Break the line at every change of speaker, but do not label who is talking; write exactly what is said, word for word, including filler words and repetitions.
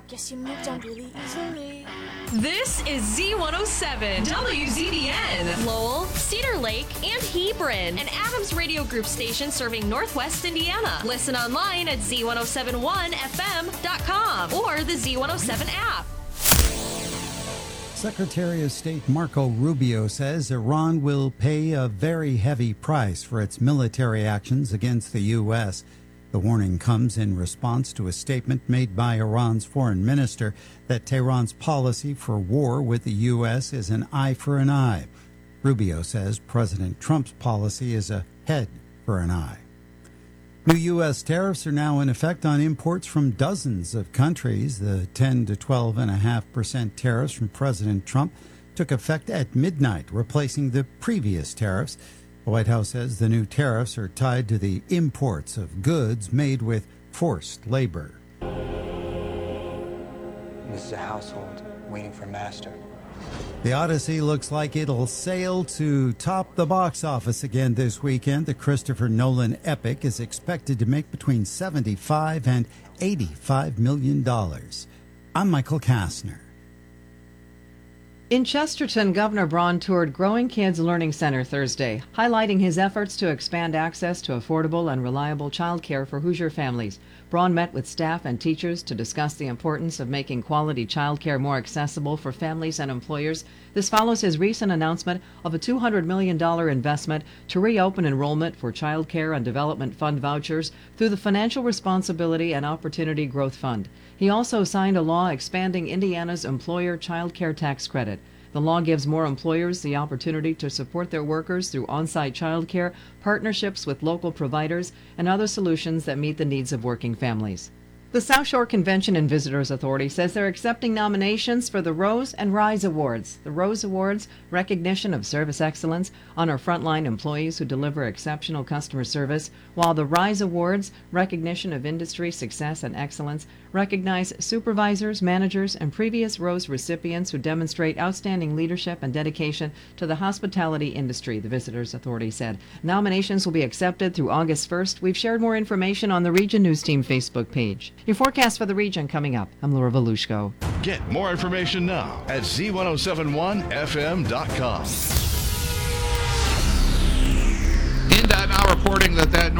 Guess you moved on really easily.
This is Z one oh seven, W Z B N, Lowell, Cedar Lake, and Hebron, an Adams Radio Group station serving Northwest Indiana. Listen online at Z one oh seven one F M dot com or the Z one oh seven app.
Secretary of State Marco Rubio says Iran will pay a very heavy price for its military actions against the U S. The warning comes in response to a statement made by Iran's foreign minister that Tehran's policy for war with the U S is an eye for an eye. Rubio says President Trump's policy is a head for an eye. New U S tariffs are now in effect on imports from dozens of countries. The ten to twelve point five percent tariffs from President Trump took effect at midnight, replacing the previous tariffs. The White House says the new tariffs are tied to the imports of goods made with forced labor.
This is a household waiting for master.
The Odyssey looks like it'll sail to top the box office again this weekend. The Christopher Nolan epic is expected to make between seventy-five and eighty-five million dollars. I'm Michael Kastner.
In Chesterton, Governor Braun toured Growing Kids Learning Center Thursday, highlighting his efforts to expand access to affordable and reliable child care for Hoosier families. Braun met with staff and teachers to discuss the importance of making quality child care more accessible for families and employers. This follows his recent announcement of a two hundred million dollars investment to reopen enrollment for Child Care and Development Fund vouchers through the Financial Responsibility and Opportunity Growth Fund. He also signed a law expanding Indiana's employer child care tax credit. The law gives more employers the opportunity to support their workers through on-site child care, partnerships with local providers, and other solutions that meet the needs of working families. The South Shore Convention and Visitors Authority says they're accepting nominations for the Rose and Rise Awards. The Rose Awards, recognition of service excellence, honor frontline employees who deliver exceptional customer service, while the Rise Awards, recognition of industry success and excellence, recognize supervisors, managers, and previous Rose recipients who demonstrate outstanding leadership and dedication to the hospitality industry, the Visitors Authority said. Nominations will be accepted through August first. We've shared more information on the Region News Team Facebook page. Your forecast for the region coming up. I'm Laura Volushko.
Get more information now at Z ten seventy-one F M dot com.
N D O T now reporting that that